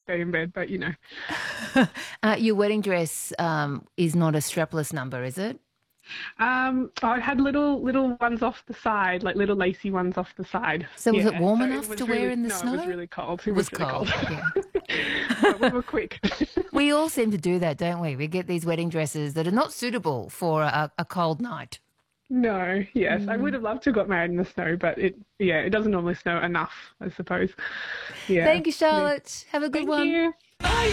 stay in bed, but, Your wedding dress is not a strapless number, is it? I had little ones off the side, like little lacy ones off the side. So was it Yeah, warm so enough to wear in the snow? No, it was really cold. It was really cold, yeah. But we were quick. We all seem to do that, don't we? We get these wedding dresses that are not suitable for a cold night. No, yes. I would have loved to have got married in the snow, but it doesn't normally snow enough, I suppose. Yeah. Thank you, Charlotte. Have a good one. Thank you.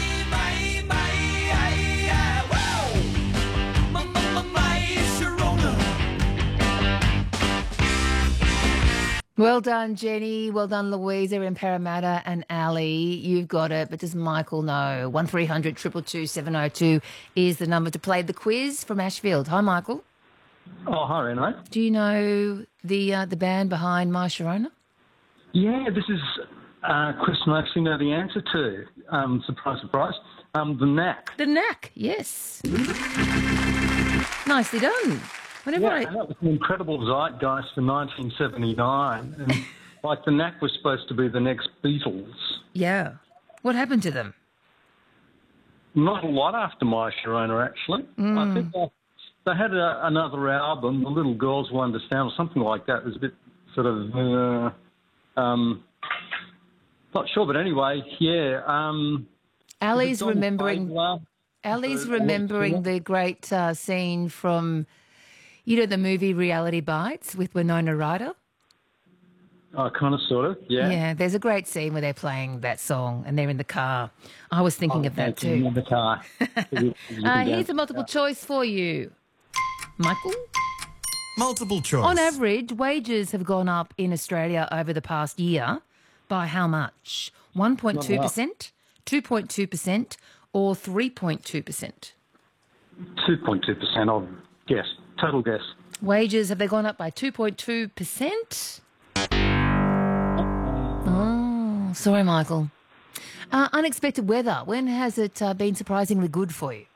Well done, Jenny. Well done, Louisa in Parramatta, and Ali. You've got it, but does Michael know? 1300 222 702 is the number to play the quiz from Ashfield. Hi, Michael. Oh, hi, Renee. Do you know the band behind My Sharona? Yeah, this is a question I actually know the answer to. Surprise, surprise. The Knack. The Knack, yes. Nicely done. That was an incredible zeitgeist for 1979. And, the Knack was supposed to be the next Beatles. Yeah. What happened to them? Not a lot after My Sharona, actually. I think they had another album, The Little Girls Will Understand, or something like that. It was a bit sort of, not sure, but anyway, yeah. Ali's remembering the great scene from, the movie Reality Bites with Winona Ryder. Kind of, sort of, yeah. Yeah, there's a great scene where they're playing that song and they're in the car. I was thinking of that too. In the car. Here's a multiple choice for you. Michael? Multiple choice. On average, wages have gone up in Australia over the past year by how much? 1.2%, 2.2%, or 3.2%? 2.2%, I'll guess. Total guess. Wages, have they gone up by 2.2%? Oh, sorry, Michael. Unexpected weather. When has it been surprisingly good for you?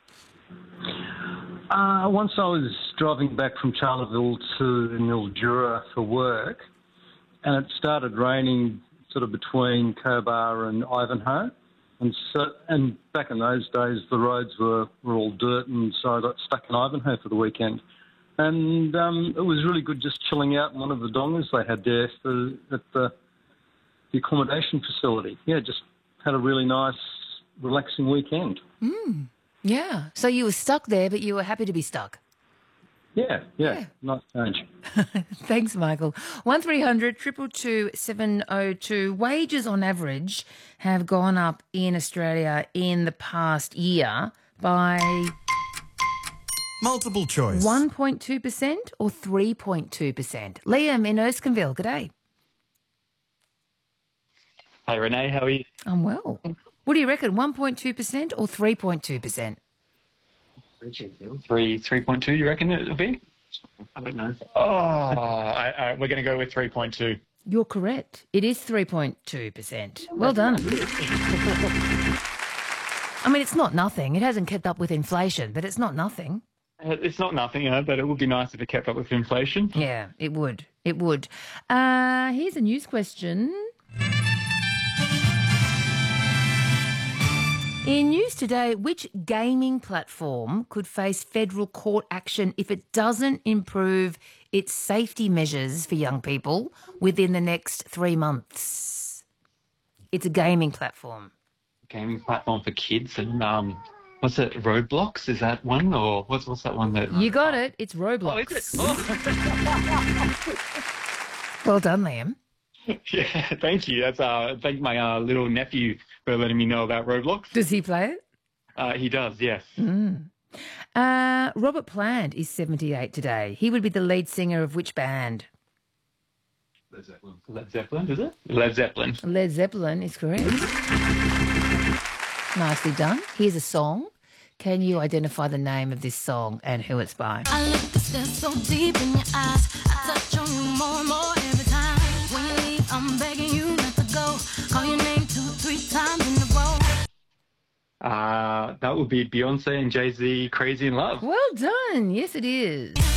Once I was driving back from Charleville to Mildura for work, and it started raining sort of between Cobar and Ivanhoe. And back in those days, the roads were all dirt, and so I got stuck in Ivanhoe for the weekend. And it was really good just chilling out in one of the dongas they had there at the accommodation facility. Yeah, just had a really nice, relaxing weekend. Yeah. So you were stuck there, but you were happy to be stuck. Yeah. Nice change. Thanks, Michael. 1300 222 702. Wages on average have gone up in Australia in the past year by... Multiple choice. 1.2% or 3.2%? Liam in Erskineville, g'day. Hi, Renee. How are you? I'm well. What do you reckon, 1.2% or 3.2%? 3.2, you reckon it'll be? I don't know. We're going to go with 3.2. You're correct. It is 3.2%. Well done. I mean, it's not nothing. It hasn't kept up with inflation, but it's not nothing. It's not nothing, but it would be nice if it kept up with inflation. Yeah, it would. It would. Here's a news question. In news today, which gaming platform could face federal court action if it doesn't improve its safety measures for young people within the next 3 months? It's a gaming platform. Gaming platform for kids and what's it? Roblox? Is that one, or what's that one that? You got it. It's Roblox. Oh, is it? Oh. Well done, Liam. Yeah, thank you. That's thank my little nephew for letting me know about Roblox. Does he play it? He does, yes. Robert Plant is 78 today. He would be the lead singer of which band? Led Zeppelin. Led Zeppelin, is it? Led Zeppelin. Led Zeppelin is correct. Nicely done. Here's a song. Can you identify the name of this song and who it's by? I look so deep in your eyes. I touch on you more and more every time. When you leave, I'm begging you not to go. Call your name 2-3 times in a row. That would be Beyonce and Jay-Z, Crazy in Love. Well done. Yes, it is.